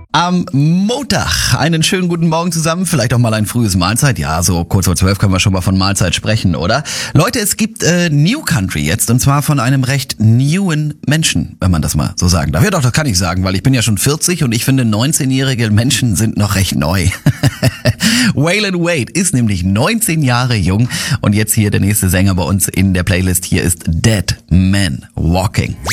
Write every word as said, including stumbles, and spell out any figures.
Am Montag. Einen schönen guten Morgen zusammen. Vielleicht auch mal ein frühes Mahlzeit. Ja, so kurz vor zwölf können wir schon mal von Mahlzeit sprechen, oder? Leute, es gibt äh, New Country jetzt. Und zwar von einem recht newen Menschen, wenn man das mal so sagen darf. Ja doch, das kann ich sagen, weil ich bin ja schon vierzig und ich finde neunzehnjährige Menschen sind noch recht neu. Waylon Wade ist nämlich neunzehn Jahre jung. Und jetzt hier der nächste Sänger bei uns in der Playlist. Hier ist Dead Man Walking.